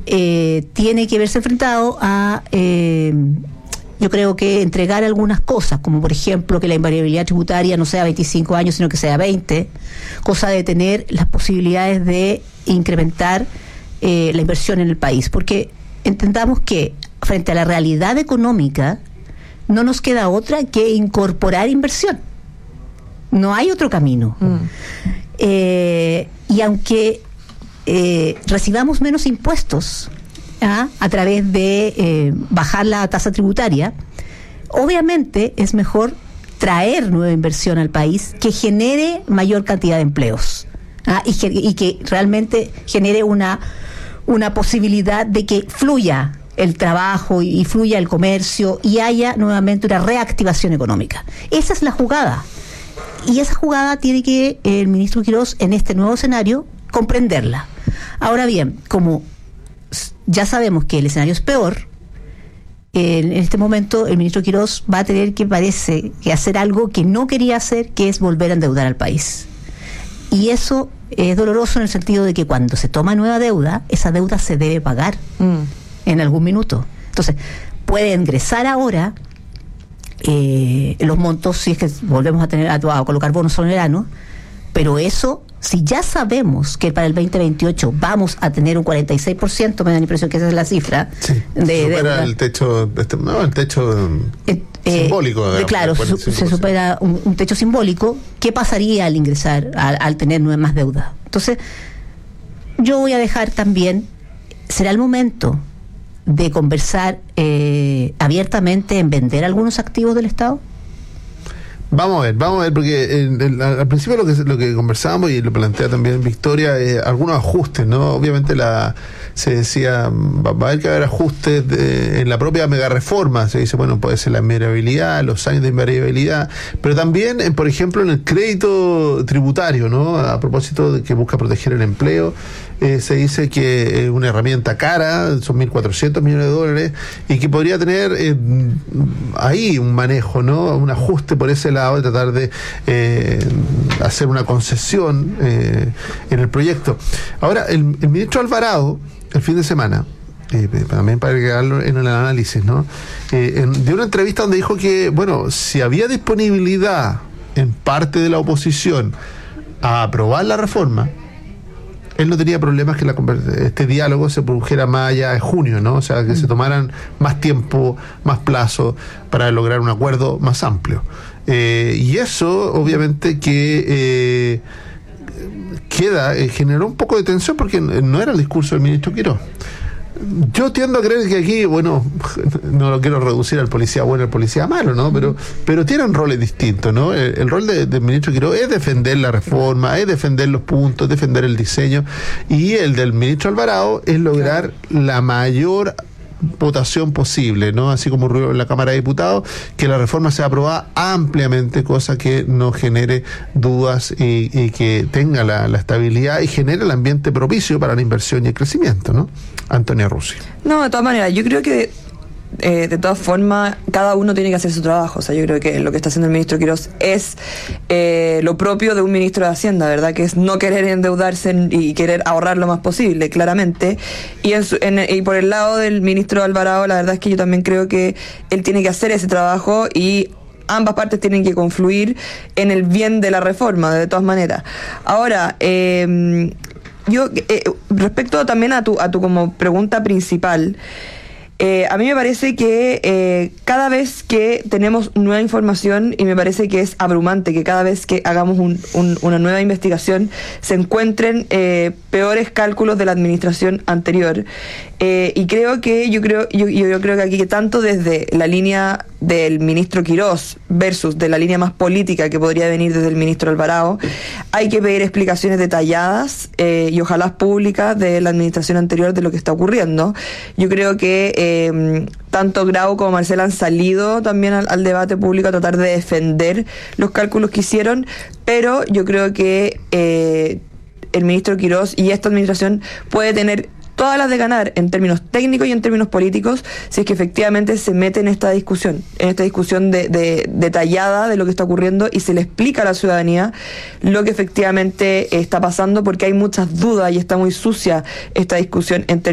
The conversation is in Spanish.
tiene que verse enfrentado a, yo creo que entregar algunas cosas, como por ejemplo que la invariabilidad tributaria no sea 25 años, sino que sea 20, cosa de tener las posibilidades de incrementar la inversión en el país, porque entendamos que frente a la realidad económica no nos queda otra que incorporar inversión. No hay otro camino. Y aunque recibamos menos impuestos a través de bajar la tasa tributaria, obviamente es mejor traer nueva inversión al país que genere mayor cantidad de empleos y que realmente genere una posibilidad de que fluya el trabajo y fluya el comercio y haya nuevamente una reactivación económica. Esa es la jugada. Y esa jugada tiene que el ministro Quirós, en este nuevo escenario, comprenderla. Ahora bien, como ya sabemos que el escenario es peor, en este momento el ministro Quirós va a tener parece que hacer algo que no quería hacer, que es volver a endeudar al país. Y eso es doloroso en el sentido de que cuando se toma nueva deuda, esa deuda se debe pagar en algún minuto. Entonces, puede ingresar ahora los montos, si es que volvemos a colocar bonos soberanos, pero eso, si ya sabemos que para el 2028 vamos a tener un 46%, me da la impresión que esa es la cifra, de deuda. El techo, simbólico. Claro, se supera un techo simbólico. ¿Qué pasaría al ingresar, al tener más deuda? Entonces, yo voy a dejar también, será el momento de conversar abiertamente en vender algunos activos del Estado. Vamos a ver, porque al principio lo que conversábamos y lo plantea también Victoria, algunos ajustes, ¿no? Obviamente se decía, va a haber que haber ajustes en la propia mega reforma, se dice, bueno, puede ser la invariabilidad, los años de invariabilidad, pero también, por ejemplo, en el crédito tributario, ¿no? A propósito de que busca proteger el empleo, se dice que es una herramienta cara, son 1.400 millones de dólares, y que podría tener ahí un manejo, ¿no? Un ajuste por ese lado, de tratar de hacer una concesión en el proyecto. Ahora, el ministro Alvarado, el fin de semana, también para agregarlo en el análisis, ¿no? Dio una entrevista donde dijo que, bueno, si había disponibilidad en parte de la oposición a aprobar la reforma, él no tenía problemas que este diálogo se produjera más allá de junio, ¿no? O sea, que se tomaran más tiempo, más plazo para lograr un acuerdo más amplio. Y eso, obviamente, que generó un poco de tensión porque no era el discurso del ministro Quirós. Yo tiendo a creer que aquí, bueno, no lo quiero reducir al policía bueno, al policía malo, ¿no? Pero tienen roles distintos, ¿no? El rol del ministro Quirós es defender la reforma, es defender los puntos, defender el diseño, y el del ministro Alvarado es lograr la mayor votación posible, ¿no? Así como ocurrió en la Cámara de Diputados, que la reforma sea aprobada ampliamente, cosa que no genere dudas y que tenga la estabilidad y genere el ambiente propicio para la inversión y el crecimiento, ¿no? Antonia Russi. No, de todas maneras, yo creo que de todas formas, cada uno tiene que hacer su trabajo. O sea, yo creo que lo que está haciendo el ministro Quirós es lo propio de un ministro de Hacienda, ¿verdad? Que es no querer endeudarse y querer ahorrar lo más posible, claramente. Y por el lado del ministro Alvarado, la verdad es que yo también creo que él tiene que hacer ese trabajo y ambas partes tienen que confluir en el bien de la reforma, de todas maneras. Ahora, yo respecto también a tu como pregunta principal, a mí me parece que cada vez que tenemos nueva información, y me parece que es abrumante que cada vez que hagamos una nueva investigación se encuentren peores cálculos de la administración anterior, y creo que yo creo que aquí, que tanto desde la línea del ministro Quirós versus de la línea más política que podría venir desde el ministro Alvarado, hay que pedir explicaciones detalladas y ojalá públicas de la administración anterior de lo que está ocurriendo. Yo creo que tanto Grau como Marcela han salido también al debate público a tratar de defender los cálculos que hicieron, pero yo creo que el ministro Quirós y esta administración puede tener todas las de ganar en términos técnicos y en términos políticos si es que efectivamente se mete en esta discusión detallada de lo que está ocurriendo y se le explica a la ciudadanía lo que efectivamente está pasando, porque hay muchas dudas y está muy sucia esta discusión en